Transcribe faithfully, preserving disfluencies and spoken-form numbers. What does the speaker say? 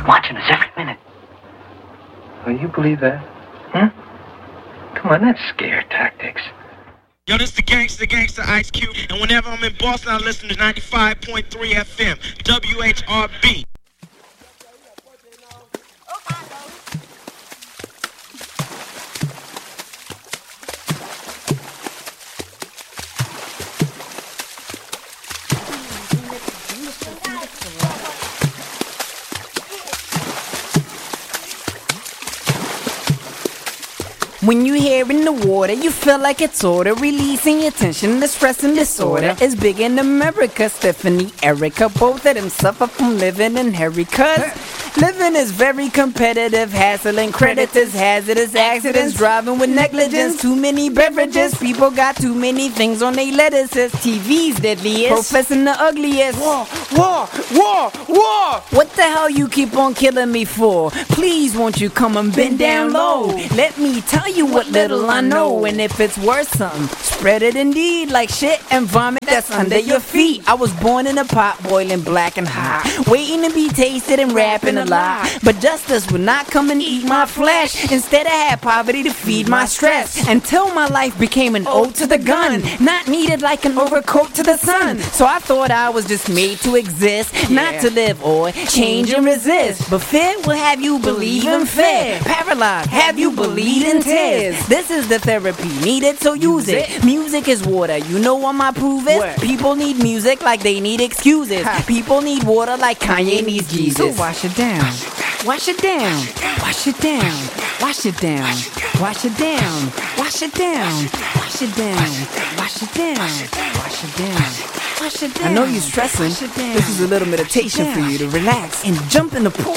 watching us every minute. Oh, you believe that? Hmm? Come on, that's scare tactics. Yo, this the gangster, gangster Ice Cube, and whenever I'm in Boston, I listen to ninety-five point three F M, W H R B. When you hear in the water, you feel like it's order. Releasing your tension, the stress and disorder is big in America. Stephanie, Erica, both of them suffer from living in hurry. Cause living is very competitive, hassling creditors, hazardous accidents, driving with negligence, too many beverages. People got too many things on their lettuces. T V's deadliest, professing the ugliest. War, war, war, war. What the hell you keep on killing me for? Please won't you come and bend down low? Let me tell you what little I know, and if it's worth something, spread it indeed like shit and vomit that's under your feet. I was born in a pot boiling black and hot, waiting to be tasted and rapping a lot. But justice would not come and eat my flesh. Instead I had poverty to feed my stress, until my life became an ode to the gun, not needed like an overcoat to the sun. So I thought I was just made to exist, not to live or change and resist. But fear will have you believe in fear, paralyzed, have you believe in tears. This is the therapy needed, so use it. Music is water, you know what my proof is? People need music like they need excuses. People need water like Kanye needs Jesus. So wash it down, wash it down, wash it down, wash it down, wash it down, wash it down, wash it down, wash it down, wash it down. I know you're stressing. This is a little meditation for you to relax and jump in the pool.